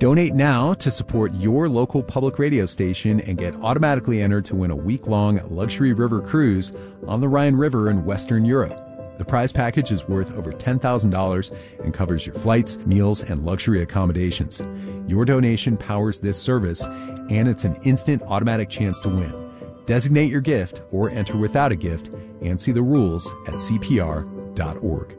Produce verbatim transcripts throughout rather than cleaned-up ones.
Donate now to support your local public radio station and get automatically entered to win a week-long luxury river cruise on the Rhine River in Western Europe. The prize package is worth over ten thousand dollars and covers your flights, meals, and luxury accommodations. Your donation powers this service, and it's an instant automatic chance to win. Designate your gift or enter without a gift and see the rules at c p r dot org.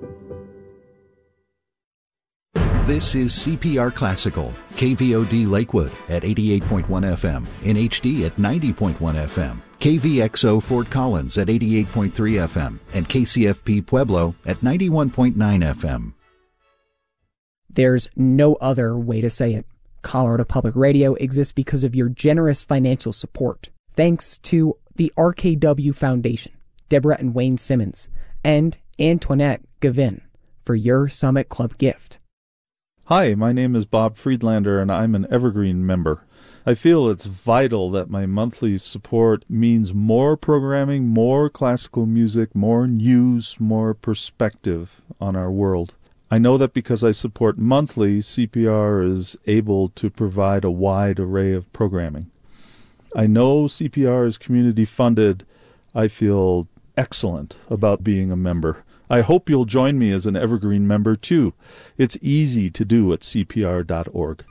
This is C P R Classical, K V O D Lakewood at eighty-eight point one F M, in H D at ninety point one F M, K V X O Fort Collins at eighty-eight point three F M, and K C F P Pueblo at ninety-one point nine F M. There's no other way to say it. Colorado Public Radio exists because of your generous financial support. Thanks to the R K W Foundation, Deborah and Wayne Simmons, and Antoinette Gavin for your Summit Club gift. Hi, my name is Bob Friedlander, and I'm an Evergreen member. I feel it's vital that my monthly support means more programming, more classical music, more news, more perspective on our world. I know that because I support monthly, C P R is able to provide a wide array of programming. I know C P R is community funded. I feel excellent about being a member. I hope you'll join me as an Evergreen member, too. It's easy to do at c p r dot org.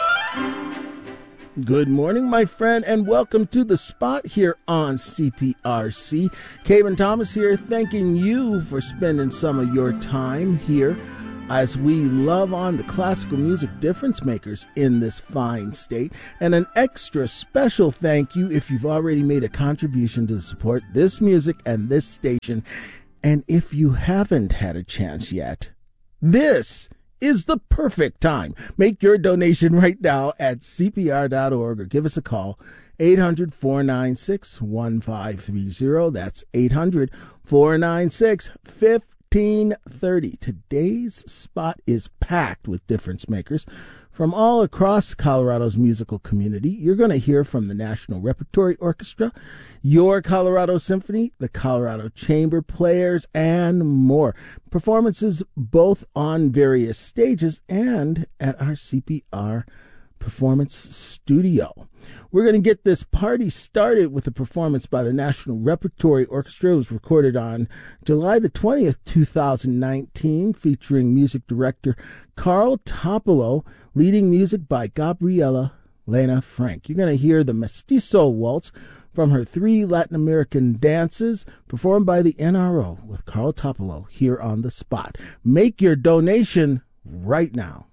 Good morning, my friend, and welcome to The Spot here on C P R C. Kevin Thomas here, thanking you for spending some of your time here as we love on the classical music difference makers in this fine state. And an extra special thank you if you've already made a contribution to support this music and this station. And if you haven't had a chance yet, this is the perfect time. Make your donation right now at c p r dot org or give us a call, eight hundred, four nine six, one five three zero. That's eight hundred, four nine six, fifteen thirty. Today's spot is packed with difference makers from all across Colorado's musical community. You're going to hear from the National Repertory Orchestra, Your Colorado Symphony, the Colorado Chamber Players, and more. Performances both on various stages and at our C P R Performance Studio. We're going to get this party started with a performance by the National Repertory Orchestra. It was recorded on July the twentieth, two thousand nineteen, featuring music director Carl Topolo, leading music by Gabriela Lena Frank. You're going to hear the Mestizo Waltz from her three Latin American dances, performed by the N R O with Carl Topolo here on The Spot. Make your donation right now.